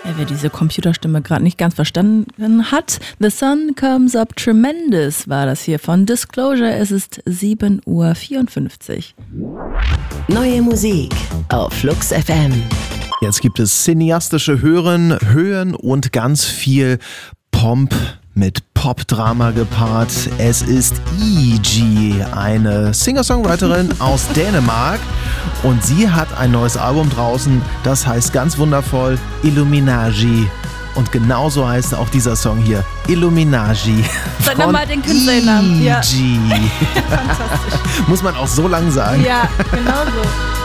Wer diese Computerstimme gerade nicht ganz verstanden hat, The Sun Comes Up Tremendous war das hier von Disclosure. Es ist 7:54 Uhr. Neue Musik auf Flux FM. Jetzt gibt es cineastische Höhen und ganz viel Pomp mit Pop-Drama gepaart. Es ist E.G., eine Singer-Songwriterin aus Dänemark. Und sie hat ein neues Album draußen, das heißt ganz wundervoll Illuminagi. Und genauso heißt auch dieser Song hier, Illuminagi. Sag nochmal den Künstlernamen. E.G. Ja. Fantastisch. Muss man auch so lang sagen. Ja, genau so.